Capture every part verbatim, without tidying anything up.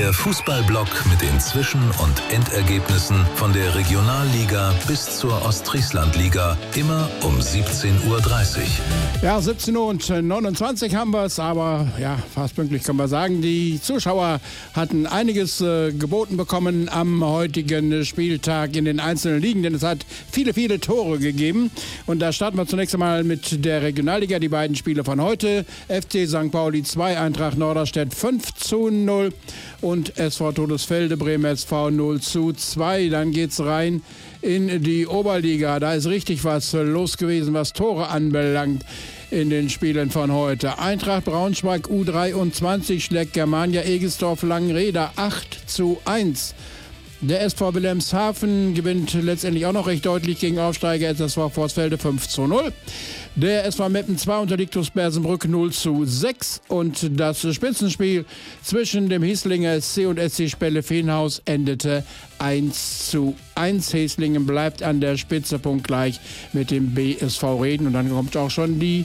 Der Fußballblock mit den Zwischen- und Endergebnissen von der Regionalliga bis zur Ostfrieslandliga immer um siebzehn Uhr dreißig. Ja, siebzehn Uhr neunundzwanzig haben wir es, aber ja, fast pünktlich können wir sagen. Die Zuschauer hatten einiges äh, geboten bekommen am heutigen Spieltag in den einzelnen Ligen, denn es hat viele, viele Tore gegeben. Und da starten wir zunächst einmal mit der Regionalliga, die beiden Spiele von heute. F C Sankt Pauli zwei, Eintracht Norderstedt fünf zu null. Und S V Todesfelde, Bremen S V null zu zwei. Dann geht's rein in die Oberliga. Da ist richtig was los gewesen, was Tore anbelangt in den Spielen von heute. Eintracht Braunschweig U dreiundzwanzig schlägt Germania Egestorf Langenreda acht zu eins. Der S V Wilhelmshaven gewinnt letztendlich auch noch recht deutlich gegen Aufsteiger S S V Vorsfelde fünf zu null. Der S V Meppen zwei unterliegt TuS Bersenbrück null zu sechs. Und das Spitzenspiel zwischen dem Hieslinger S C und S C Spelle-Feenhaus endete eins zu eins. Heslingen bleibt an der Spitze punktgleich mit dem B S V Reden. Und dann kommt auch schon die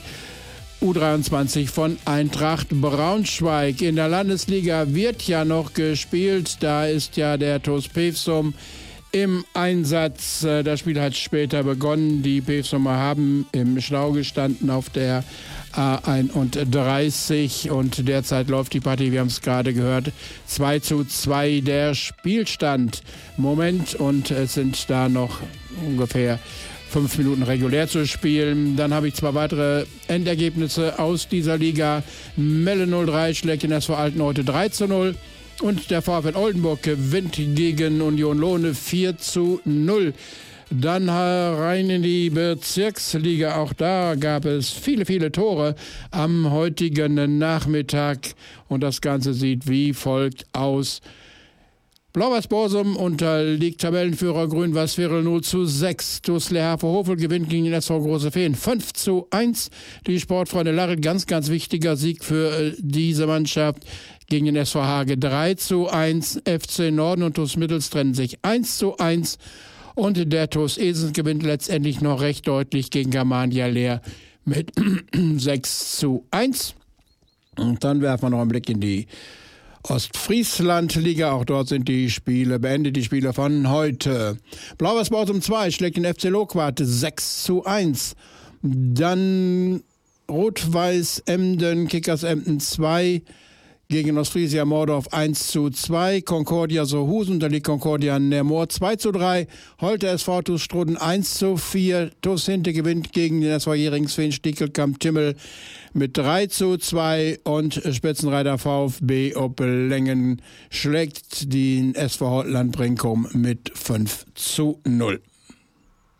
U dreiundzwanzig von Eintracht Braunschweig. In der Landesliga wird ja noch gespielt. Da ist ja der TuS Pevsum im Einsatz. Das Spiel hat später begonnen. Die Pevsumer haben im Stau gestanden auf der A einunddreißig und derzeit läuft die Partie, wir haben es gerade gehört, zwei zu zwei der Spielstand. Moment, und es sind da noch ungefähr fünf Minuten regulär zu spielen. Dann habe ich zwei weitere Endergebnisse aus dieser Liga. Melle null drei schlägt den S V Altenhorte drei zu null. Und der VfL Oldenburg gewinnt gegen Union Lohne vier zu null. Dann rein in die Bezirksliga. Auch da gab es viele, viele Tore am heutigen Nachmittag. Und das Ganze sieht wie folgt aus. Blau-Weiß-Borsum unterliegt Tabellenführer Grün-Weiß-Virel null zu sechs. TuS Lehrhafe-Hofel gewinnt gegen den S V Große Feen fünf zu eins. Die Sportfreunde Larrett, ganz, ganz wichtiger Sieg für diese Mannschaft gegen den S V Hage drei zu eins. F C Norden und TuS Mittels trennen sich eins zu eins. Und der TuS Esens gewinnt letztendlich noch recht deutlich gegen Germania Leer mit sechs zu eins. Und dann werfen wir noch einen Blick in die Ostfrieslandliga, auch dort sind die Spiele beendet, die Spiele von heute. Blau-Weiß-Borsum zwei schlägt den F C Loquat sechs zu eins. Dann Rot-Weiß Emden, Kickers Emden zwei gegen Ostfriesia Mordorf eins zu zwei. Concordia Sohusen unterliegt Concordia Nermoor zwei zu drei. Holte S V TuS Struden eins zu vier. TuS Hinte gewinnt gegen den S V Jeringsfeen Stiekelkamp-Timmel mit drei zu zwei. Und Spitzenreiter VfB Oppellengen schlägt den S V Holtland Brinkum mit fünf zu null.